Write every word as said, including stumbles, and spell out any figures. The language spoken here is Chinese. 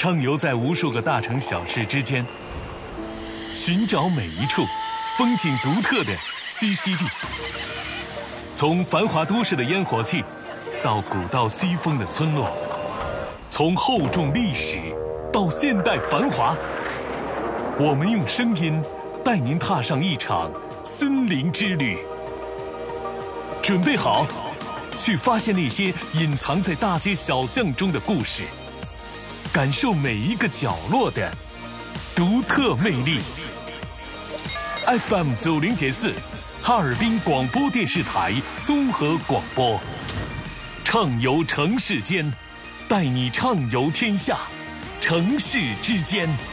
畅游在无数个大城小市之间，寻找每一处风景独特的栖息地。从繁华都市的烟火气，到古道西风的村落，从厚重历史到现代繁华，我们用声音带您踏上一场森林之旅。准备好，去发现那些隐藏在大街小巷中的故事，感受每一个角落的独特魅力。F M 九零点四，哈尔滨广播电视台综合广播，畅游城市间，带你畅游天下，城市之间。